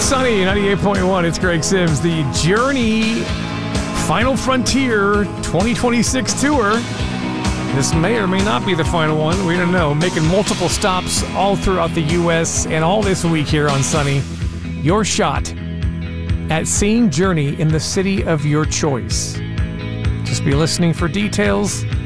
Sunny 98.1. It's Greg Sims. The Journey Final Frontier 2026 tour. This may or may not be the final one. We don't know. Making multiple stops all throughout the U.S. and all this week here on Sunny. Your shot at seeing Journey in the city of your choice. Just be listening for details.